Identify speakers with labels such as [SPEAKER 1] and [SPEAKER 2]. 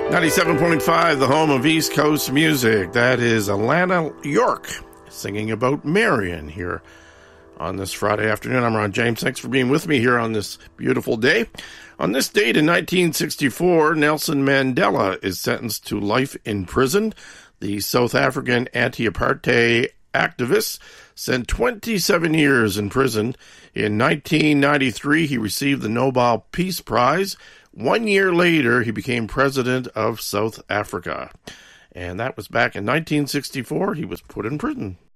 [SPEAKER 1] 97.5, the home of East Coast music. That is Alana York singing about Marion here on this Friday afternoon. I'm Ron James. Thanks for being with me here on this beautiful day. On this date in 1964, Nelson Mandela is sentenced to life in prison. The South African anti-apartheid activist spent 27 years in prison. In 1993, he received the Nobel Peace Prize. 1 year later, he became president of South Africa. And that was back in 1964. He was put in prison.